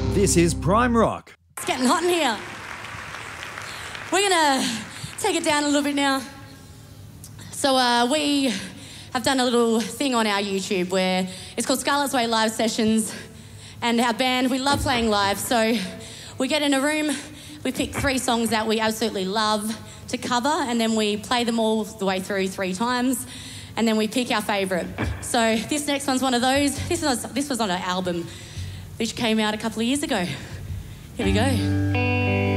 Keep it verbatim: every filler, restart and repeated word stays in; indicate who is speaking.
Speaker 1: This is Prime Rock.
Speaker 2: It's getting hot in here. We're gonna take it down a little bit now. So uh, we have done a little thing on our YouTube where it's called Scarlett's Way Live Sessions, and our band, we love playing live, so we get in a room, we pick three songs that we absolutely love to cover, and then we play them all the way through three times, and then we pick our favourite. So this next one's one of those. This was, this was on an album which came out a couple of years ago. Here we go.